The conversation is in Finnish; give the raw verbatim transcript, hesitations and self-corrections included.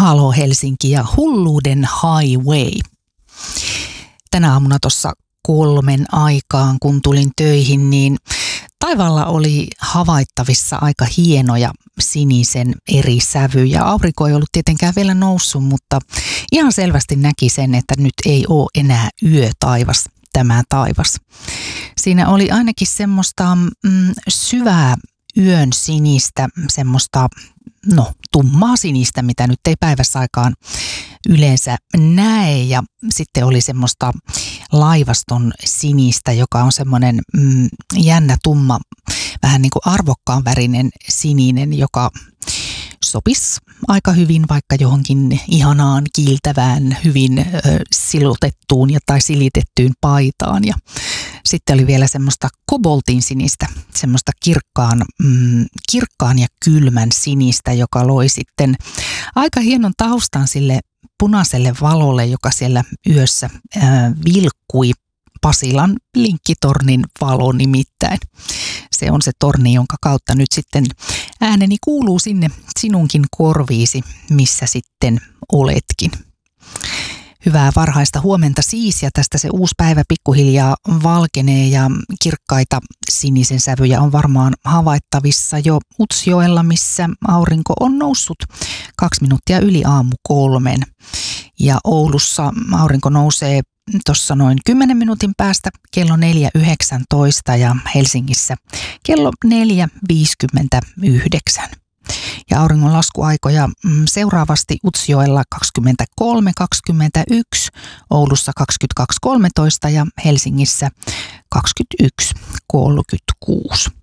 Halo Helsinki ja hulluuden highway. Tänä aamuna tuossa kolmen aikaan, kun tulin töihin, niin taivaalla oli havaittavissa aika hienoja sinisen eri sävyjä. Aurinko ei ollut tietenkään vielä noussut, mutta ihan selvästi näki sen, että nyt ei ole enää yötaivas tämä taivas. Siinä oli ainakin semmoista mm, syvää yön sinistä, semmoista no, tummaa sinistä, mitä nyt ei päivässä aikaan yleensä näe. Ja sitten oli semmoista laivaston sinistä, joka on semmoinen mm, jännä, tumma, vähän niin kuin arvokkaan värinen sininen, joka sopisi aika hyvin vaikka johonkin ihanaan, kiiltävään, hyvin ö, silotettuun ja tai silitettyyn paitaan. Ja sitten oli vielä semmoista koboltin sinistä, semmoista kirkkaan, mm, kirkkaan ja kylmän sinistä, joka loi sitten aika hienon taustan sille punaiselle valolle, joka siellä yössä ö, vilkkui. Pasilan linkkitornin valo nimittäin. Se on se torni, jonka kautta nyt sitten ääneni kuuluu sinne sinunkin korviisi, missä sitten oletkin. Hyvää varhaista huomenta siis, ja tästä se uusi päivä pikkuhiljaa valkenee ja kirkkaita sinisen sävyjä on varmaan havaittavissa jo Utsjoella, missä aurinko on noussut kaksi minuuttia yli aamu kolmen. Ja Oulussa aurinko nousee tuossa noin kymmenen minuutin päästä kello neljä yhdeksäntoista ja Helsingissä kello neljä viisikymmentäyhdeksän. Ja auringon laskuaikoja seuraavasti Utsjoella kaksikymmentäkolme kaksikymmentäyksi, Oulussa kaksikymmentäkaksi kolmetoista ja Helsingissä kaksikymmentäyksi kolmekymmentäkuusi.